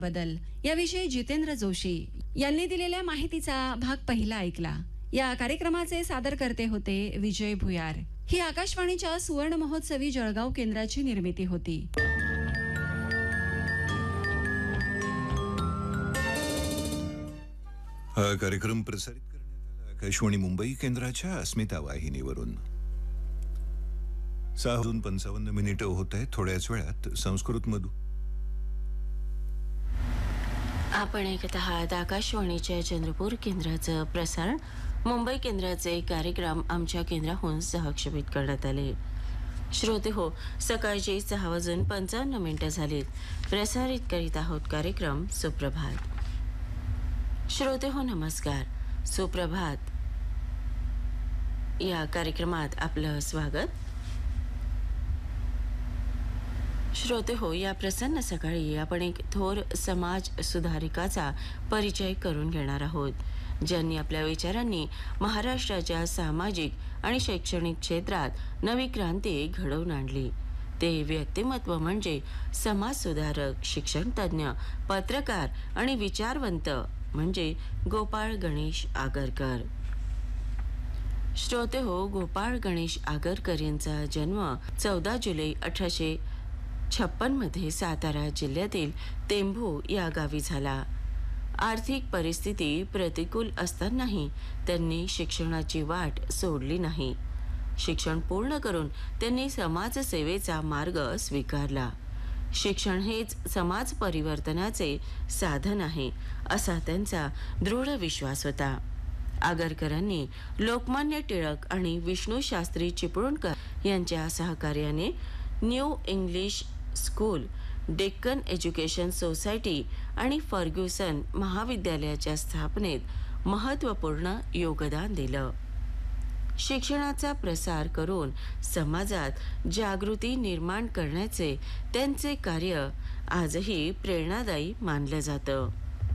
बदल याविषयी जितेंद्र जोशी यांनी दिलेल्या माहितीचा भाग पहिला ऐकला। या कार्यक्रमाचे सादरकर्ते होते विजय भुयार। ही आकाशवाणीच्या सुवर्ण महोत्सवी जळगाव केंद्राची निर्मिती होती। हा कार्यक्रम प्रसारित करण्यात आला आकाशवाणी मुंबई केंद्राच्या अस्मिता वाहिनीवरून। 6:55 होत आहेत। थोड्याच वेळात संस्कृत मधू आपण ऐकत आहात आकाशवाणीच्या चंद्रपूर केंद्राचं प्रसारण। मुंबई केंद्राचे कार्यक्रम आमच्या केंद्राहून सहक्षेपित करण्यात आले। श्रोते हो, सकाळचे 6:55 झालीत। प्रसारित करीत आहोत कार्यक्रम सुप्रभात। श्रोते हो, नमस्कार। सुप्रभात या कार्यक्रमात आपलं स्वागत। श्रोते हो, या प्रसन्न सकाळी आपण एक थोर समाज सुधारिकाचा परिचय करून घेणार आहोत, ज्यांनी आपल्या विचारांनी महाराष्ट्राच्या सामाजिक आणि शैक्षणिक क्षेत्रात नवी क्रांती घडवून आणली। ते व्यक्तिमत्व म्हणजे समाज सुधारक, शिक्षण तज्ञ, पत्रकार आणि विचारवंत म्हणजे गोपाळ गणेश आगरकर। श्रोते हो, गोपाळ गणेश आगरकर यांचा जन्म 14 जुलै 1856 मध्ये सातारा जिल्ह्यातील तेंभू या गावी झाला। आर्थिक परिस्थिती प्रतिकूल असतानाही त्यांनी शिक्षणाची वाट सोडली नाही। शिक्षण पूर्ण करून त्यांनी समाजसेवेचा मार्ग स्वीकारला। शिक्षण हेच समाज परिवर्तनाचे साधन आहे, असा त्यांचा दृढ विश्वास होता। आगरकरांनी लोकमान्य टिळक आणि विष्णू शास्त्री चिपळूणकर यांच्या सहकार्याने new English school, Deccan education society आणि फर्ग्युसन महाविद्यालयाच्या स्थापनेत महत्त्वपूर्ण योगदान दिलं। शिक्षणाचा प्रसार करून समाजात जागृती निर्माण करण्याचे त्यांचे कार्य आजही प्रेरणादायी मानलं जातं।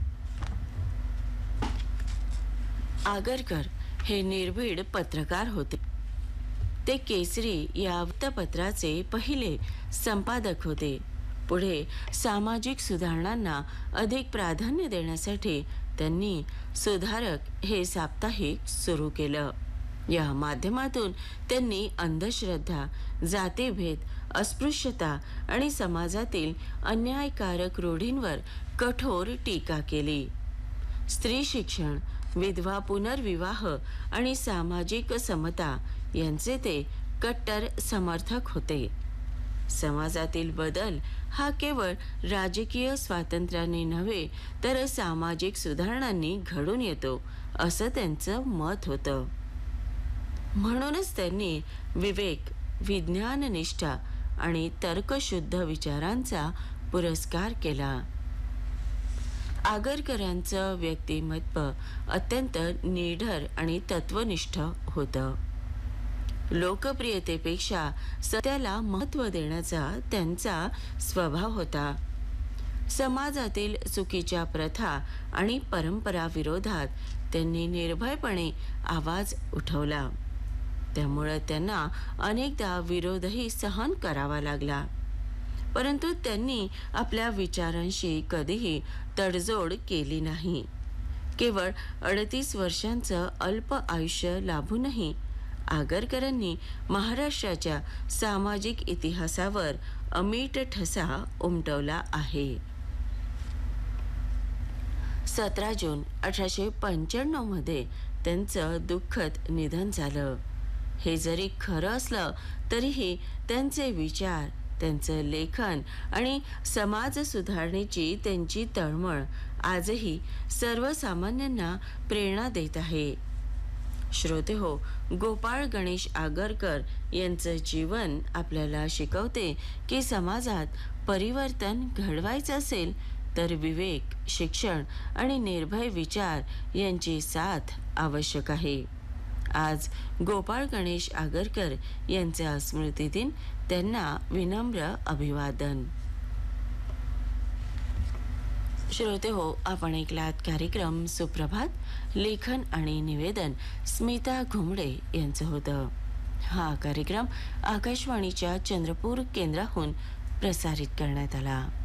आगरकर हे निर्भीड पत्रकार होते। ते केसरी या वृत्तपत्राचे पहिले संपादक होते। पुढे सामाजिक सुधारणांना अधिक प्राधान्य देण्यासाठी त्यांनी सुधारक हे साप्ताहिक सुरू केलं। या माध्यमातून त्यांनी अंधश्रद्धा, जातीभेद, अस्पृश्यता आणि समाजातील अन्यायकारक रूढींवर कठोर टीका केली। स्त्री शिक्षण, विधवा पुनर्विवाह आणि सामाजिक समता यांचे ते कट्टर समर्थक होते। समाजातील बदल हा केवळ राजकीय स्वातंत्र्याने नव्हे तर सामाजिक सुधारणांनी घडून येतो, असं त्यांचं मत होतं। म्हणूनच त्यांनी विवेक, विज्ञाननिष्ठा आणि तर्कशुद्ध विचारांचा पुरस्कार केला। आगरकरांचं व्यक्तिमत्व अत्यंत निडर आणि तत्वनिष्ठ होतं। लोकप्रियतेपेक्षा सत्याला महत्त्व देण्याचा त्यांचा स्वभाव होता। समाजातील चुकीच्या प्रथा आणि परंपरा विरोधात त्यांनी निर्भयपणे आवाज उठवला। त्यामुळे त्यांना अनेकदा विरोधही सहन करावा लागला, परंतु त्यांनी आपल्या विचारांशी कधीही तडजोड केली नाही। केवळ 38 वर्षांचं अल्प आयुष्य लाभूनही आगरकरांनी महाराष्ट्राच्या सामाजिक इतिहासावर अमीट ठसा उमटवला आहे। 17 जून 1895 मध्ये त्यांचं दुःखद निधन झालं। हे जरी खरं असलं तरीही त्यांचे विचार, त्यांचं लेखन आणि समाज सुधारणेची त्यांची तळमळ आजही सर्वसामान्यांना प्रेरणा देत आहे। श्रोते हो, गोपाळ गणेश आगरकर यांचं जीवन आपल्याला शिकवते की समाजात परिवर्तन घडवायचं असेल तर विवेक, शिक्षण आणि निर्भय विचार यांची साथ आवश्यक आहे। आज गोपाळ गणेश आगरकर यांचा स्मृतिदिन, त्यांना विनम्र अभिवादन। श्रोते हो, आपण ऐकलात कार्यक्रम सुप्रभात। लेखन आणि निवेदन स्मिता घुमडे यांचं होतं। हा कार्यक्रम आकाशवाणीच्या चंद्रपूर केंद्राहून प्रसारित करण्यात आला।